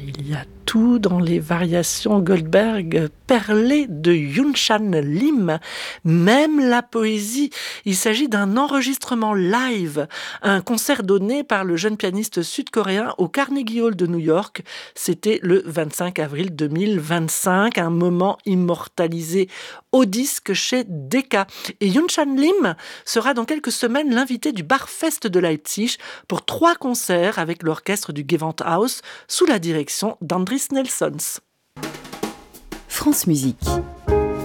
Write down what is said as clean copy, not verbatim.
Il y a tout dans les variations Goldberg perlées de Yunshan Lim, même la poésie. Il s'agit d'un enregistrement live, un concert donné par le jeune pianiste sud-coréen au Carnegie Hall de New York. C'était le 25 avril 2025, un moment immortalisé au disque chez Decca. Et Yunshan Lim sera dans quelques semaines l'invité du Barfest de Leipzig pour 3 concerts avec l'orchestre du Gewandhaus sous la direction d'Andris Nelsons. France Musique.